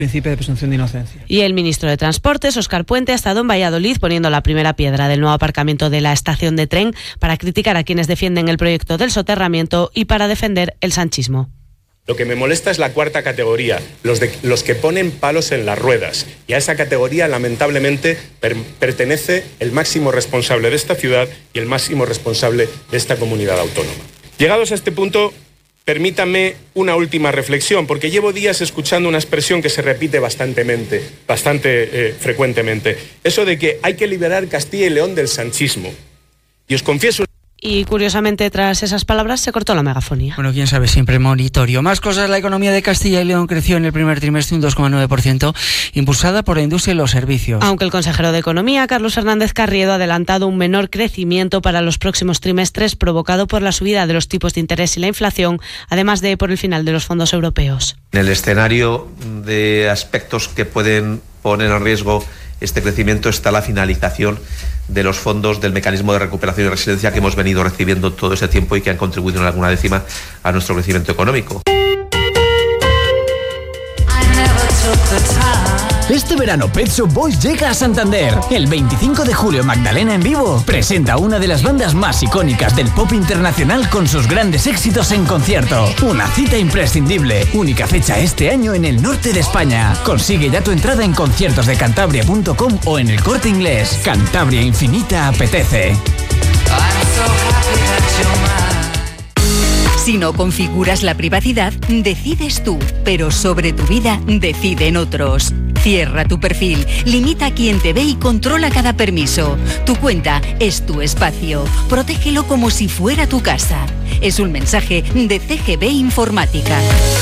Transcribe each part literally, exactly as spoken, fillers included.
Principio de presunción de inocencia. Y el ministro de Transportes, Óscar Puente, ha estado en Valladolid poniendo la primera piedra del nuevo aparcamiento de la estación de tren para criticar a quienes defienden el proyecto del soterramiento y para defender el sanchismo. Lo que me molesta es la cuarta categoría, los, de, los que ponen palos en las ruedas. Y a esa categoría, lamentablemente, per, pertenece el máximo responsable de esta ciudad y el máximo responsable de esta comunidad autónoma. Llegados a este punto, permítanme una última reflexión, porque llevo días escuchando una expresión que se repite bastantemente, bastante eh, frecuentemente. Eso de que hay que liberar Castilla y León del sanchismo. Y os confieso... Y curiosamente, tras esas palabras, se cortó la megafonía. Bueno, quién sabe, siempre monitorio. Más cosas, la economía de Castilla y León creció en el primer trimestre un dos coma nueve por ciento, impulsada por la industria y los servicios. Aunque el consejero de Economía, Carlos Hernández Carriedo, ha adelantado un menor crecimiento para los próximos trimestres, provocado por la subida de los tipos de interés y la inflación, además de por el final de los fondos europeos. En el escenario de aspectos que pueden poner en riesgo este crecimiento está la finalización de los fondos del mecanismo de recuperación y resiliencia que hemos venido recibiendo todo ese tiempo y que han contribuido en alguna décima a nuestro crecimiento económico. Este verano Pet Shop Boys llega a Santander. El veinticinco de julio Magdalena en vivo presenta una de las bandas más icónicas del pop internacional con sus grandes éxitos en concierto. Una cita imprescindible. Única fecha este año en el norte de España. Consigue ya tu entrada en conciertos de cantabria punto com o en el Corte Inglés. Cantabria Infinita apetece. Si no configuras la privacidad, decides tú, pero sobre tu vida deciden otros. Cierra tu perfil, limita a quien te ve y controla cada permiso. Tu cuenta es tu espacio. Protégelo como si fuera tu casa. Es un mensaje de C G B Informática.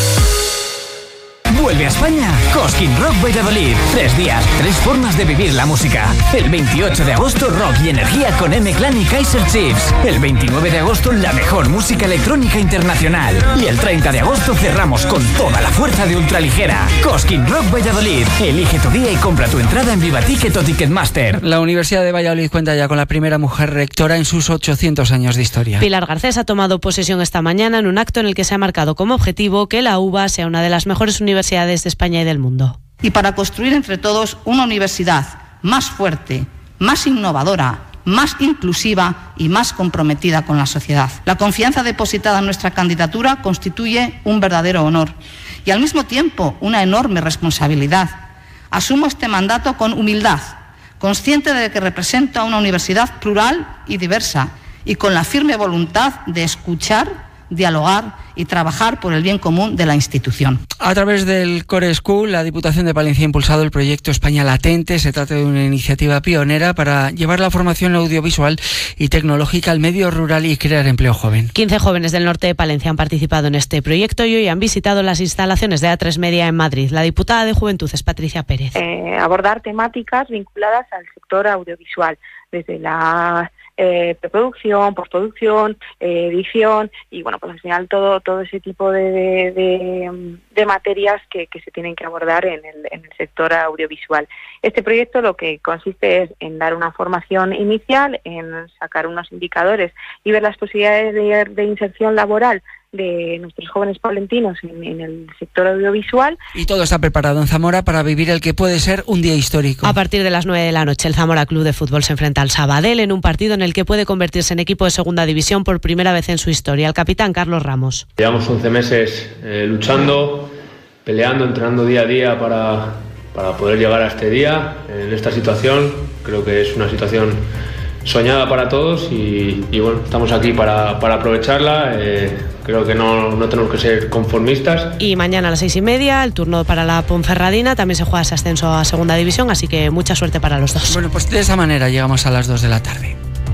Vuelve a España Cosquín Rock Valladolid. Tres días, tres formas de vivir la música. El veintiocho de agosto, rock y energía con M-Clan y Kaiser Chiefs. El veintinueve de agosto, la mejor música electrónica internacional. Y el treinta de agosto cerramos con toda la fuerza de ultraligera. Cosquín Rock Valladolid. Elige tu día y compra tu entrada en Viva Ticket o Ticketmaster. La Universidad de Valladolid cuenta ya con la primera mujer rectora en sus ochocientos años de historia. Pilar Garcés ha tomado posesión esta mañana en un acto en el que se ha marcado como objetivo que la U B A sea una de las mejores universidades de España y del mundo. Y para construir entre todos una universidad más fuerte, más innovadora, más inclusiva y más comprometida con la sociedad. La confianza depositada en nuestra candidatura constituye un verdadero honor y al mismo tiempo una enorme responsabilidad. Asumo este mandato con humildad, consciente de que represento a una universidad plural y diversa y con la firme voluntad de escuchar, dialogar y trabajar por el bien común de la institución. A través del Core School, la Diputación de Palencia ha impulsado el proyecto España Latente. Se trata de una iniciativa pionera para llevar la formación audiovisual y tecnológica al medio rural y crear empleo joven. quince jóvenes del norte de Palencia han participado en este proyecto y hoy han visitado las instalaciones de A tres Media en Madrid. La diputada de Juventud es Patricia Pérez. Eh, abordar temáticas vinculadas al sector audiovisual, desde la Eh, preproducción, postproducción, eh, edición y bueno, pues al final todo todo ese tipo de, de, de, de materias que, que se tienen que abordar en el, en el sector audiovisual. Este proyecto lo que consiste es en dar una formación inicial, en sacar unos indicadores y ver las posibilidades de, de inserción laboral de nuestros jóvenes palentinos en, en el sector audiovisual. Y todo está preparado en Zamora para vivir el que puede ser un día histórico. A partir de las nueve de la noche, el Zamora Club de Fútbol se enfrenta al Sabadell en un partido en el que puede convertirse en equipo de segunda división por primera vez en su historia. El capitán Carlos Ramos. Llevamos once meses eh, luchando, peleando, entrenando día a día para, para poder llegar a este día, en esta situación. Creo que es una situación soñada para todos y, y bueno, estamos aquí para, para aprovecharla. Eh, creo que no, no tenemos que ser conformistas. Y mañana a las seis y media, el turno para la Ponferradina, también se juega ese ascenso a segunda división, así que mucha suerte para los dos. Bueno, pues de esa manera llegamos a las dos de la tarde.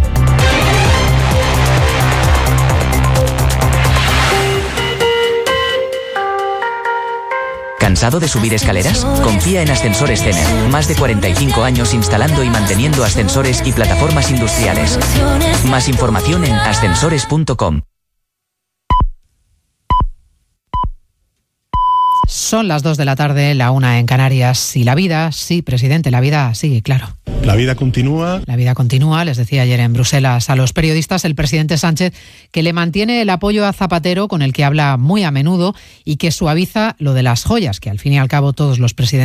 ¿Cansado de subir escaleras? Confía en Ascensores Cener. Más de cuarenta y cinco años instalando y manteniendo ascensores y plataformas industriales. Más información en ascensores punto com. Son las dos de la tarde, la una en Canarias. Y la vida, sí, presidente, la vida sigue, claro. La vida continúa. La vida continúa, les decía ayer en Bruselas a los periodistas el presidente Sánchez, que le mantiene el apoyo a Zapatero, con el que habla muy a menudo, y que suaviza lo de las joyas, que al fin y al cabo todos los presidentes